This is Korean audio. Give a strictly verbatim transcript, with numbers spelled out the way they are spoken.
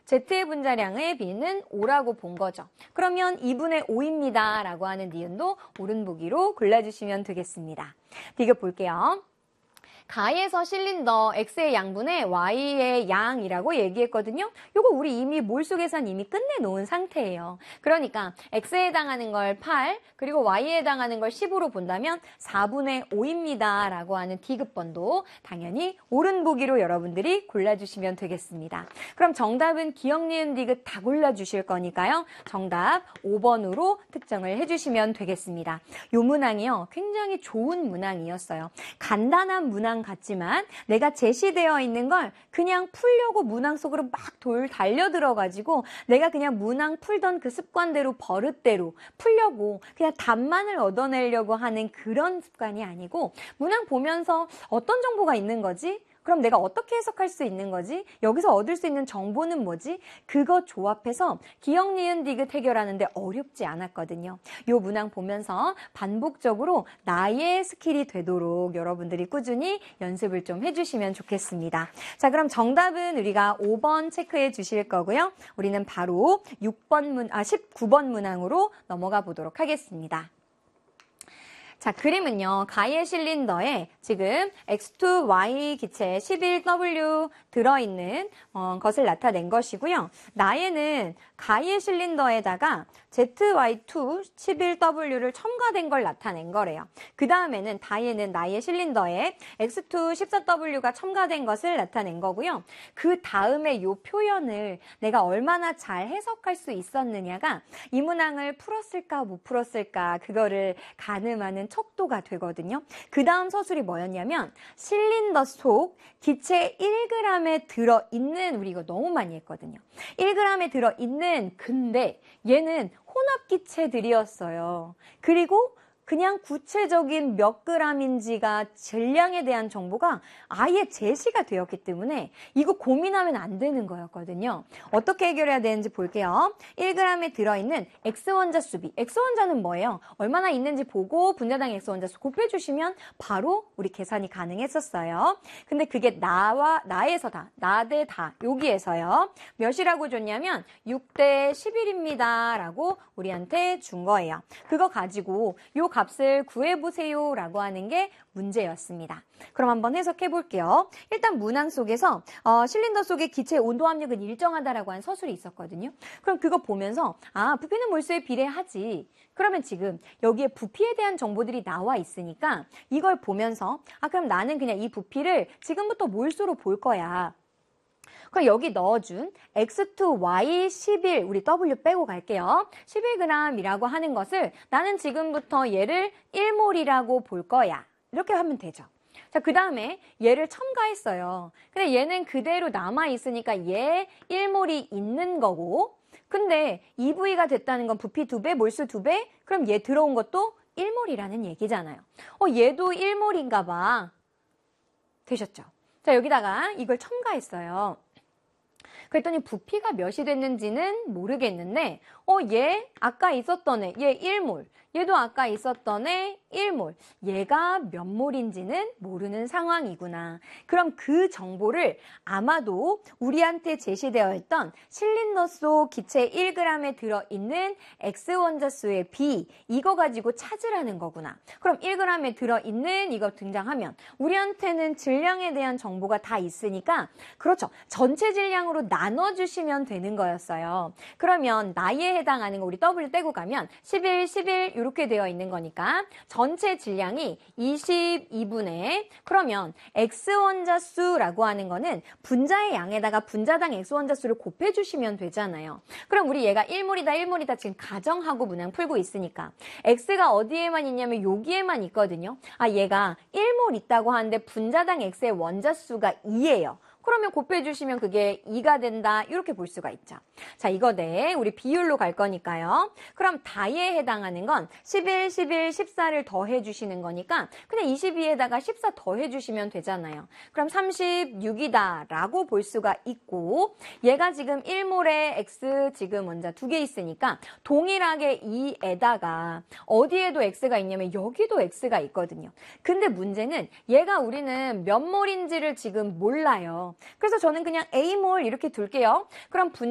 Z의 분자량의 B는 오라고 본 거죠. 그러면 이분의 오입니다 라고 하는 니은도 옳은 보기로 골라주시면 되겠습니다. 디귿 볼게요. 가에서 실린더 X의 양분의 Y의 양이라고 얘기했거든요. 요거 우리 이미 몰수 계산 이미 끝내놓은 상태예요. 그러니까 X에 해당하는 걸 팔, 그리고 Y에 해당하는 걸 십으로 본다면 사분의 오입니다 라고 하는 디귿번도 당연히 옳은 보기로 여러분들이 골라주시면 되겠습니다. 그럼 정답은 기억, 니은, 디귿 다 골라주실 거니까요. 정답 오 번으로 특정을 해주시면 되겠습니다. 요 문항이요. 굉장히 좋은 문항이었어요. 간단한 문항 같지만 내가 제시되어 있는 걸 그냥 풀려고 문항 속으로 막 돌 달려 들어가지고 내가 그냥 문항 풀던 그 습관대로 버릇대로 풀려고 그냥 답만을 얻어내려고 하는 그런 습관이 아니고 문항 보면서 어떤 정보가 있는 거지? 그럼 내가 어떻게 해석할 수 있는 거지? 여기서 얻을 수 있는 정보는 뭐지? 그거 조합해서 기억, 니은, 디귿 해결하는데 어렵지 않았거든요. 요 문항 보면서 반복적으로 나의 스킬이 되도록 여러분들이 꾸준히 연습을 좀 해주시면 좋겠습니다. 자, 그럼 정답은 우리가 오 번 체크해 주실 거고요. 우리는 바로 육 번 문, 아, 십구 번 문항으로 넘어가 보도록 하겠습니다. 자, 그림은요. 가의 실린더에 지금 엑스 투 와이 기체 십일 더블유 들어있는 어, 것을 나타낸 것이고요. 나에는 가의 실린더에다가 제트 와이 투 십일 더블유를 첨가된 걸 나타낸 거래요. 그 다음에는 다에는 나의 실린더에 엑스 투 십사 더블유가 첨가된 것을 나타낸 거고요. 그 다음에 이 표현을 내가 얼마나 잘 해석할 수 있었느냐가 이 문항을 풀었을까 못 풀었을까 그거를 가늠하는 척도가 되거든요. 그 다음 서술이 뭐였냐면 실린더 속 기체 일 그램에 들어있는, 우리 이거 너무 많이 했거든요. 일 그램에 들어있는, 근데 얘는 혼합기체들이었어요. 그리고 그냥 구체적인 몇 그램인지가 질량에 대한 정보가 아예 제시가 되었기 때문에 이거 고민하면 안 되는 거였거든요. 어떻게 해결해야 되는지 볼게요. 일 그램에 들어있는 X원자 수비. X원자는 뭐예요? 얼마나 있는지 보고 분자당 X원자 수 곱해주시면 바로 우리 계산이 가능했었어요. 근데 그게 나와, 나에서다. 나 대 다. 여기에서요. 몇이라고 줬냐면 육 대 십일입니다. 라고 우리한테 준 거예요. 그거 가지고 요 값을 구해보세요 라고 하는 게 문제였습니다. 그럼 한번 해석해 볼게요. 일단 문항 속에서 어, 실린더 속의 기체의 온도 압력은 일정하다라고 한 서술이 있었거든요. 그럼 그거 보면서 아, 부피는 몰수에 비례하지. 그러면 지금 여기에 부피에 대한 정보들이 나와 있으니까 이걸 보면서 아, 그럼 나는 그냥 이 부피를 지금부터 몰수로 볼 거야. 그럼 여기 넣어준 엑스 투 와이 십일, 우리 W 빼고 갈게요. 십일 그램이라고 하는 것을 나는 지금부터 얘를 일 몰이라고 볼 거야. 이렇게 하면 되죠. 자, 그 다음에 얘를 첨가했어요. 근데 얘는 그대로 남아있으니까 얘 일 몰이 있는 거고, 근데 이 브이가 됐다는 건 부피 두 배, 몰수 두 배? 그럼 얘 들어온 것도 일 몰이라는 얘기잖아요. 어, 얘도 일 몰인가 봐. 되셨죠? 자, 여기다가 이걸 첨가했어요. 그랬더니 부피가 몇이 됐는지는 모르겠는데 어, 얘 아까 있었던 애, 얘 일 몰. 얘도 아까 있었던 애 일 몰. 얘가 몇 몰인지는 모르는 상황이구나. 그럼 그 정보를 아마도 우리한테 제시되어 있던 실린더 속 기체 일 그램에 들어있는 X원자수의 B, 이거 가지고 찾으라는 거구나. 그럼 일 그램에 들어있는 이거 등장하면 우리한테는 질량에 대한 정보가 다 있으니까 그렇죠. 전체 질량으로 나눠주시면 되는 거였어요. 그러면 나에 해당하는 거 우리 W 떼고 가면 십일, 십일 이렇게 되어 있는 거니까 전체 질량이 이십이분의 그러면 X원자 수라고 하는 거는 분자의 양에다가 분자당 X원자 수를 곱해주시면 되잖아요. 그럼 우리 얘가 일 몰이다, 일 몰이다 지금 가정하고 문항 풀고 있으니까 X가 어디에만 있냐면 여기에만 있거든요. 아, 얘가 일 몰 있다고 하는데 분자당 X의 원자 수가 이예요. 그러면 곱해주시면 그게 이가 된다. 이렇게 볼 수가 있죠. 자, 이거 네, 우리 비율로 갈 거니까요. 그럼 다에 해당하는 건 십일, 십일, 십사를 더해주시는 거니까 그냥 이십이에다가 십사 더해주시면 되잖아요. 그럼 삼십육이다 라고 볼 수가 있고 얘가 지금 일 몰에 X 지금 원자 두 개 있으니까 동일하게 이에다가 어디에도 X가 있냐면 여기도 X가 있거든요. 근데 문제는 얘가 우리는 몇 몰인지를 지금 몰라요. 그래서 저는 그냥 A 몰 이렇게 둘게요. 그럼 분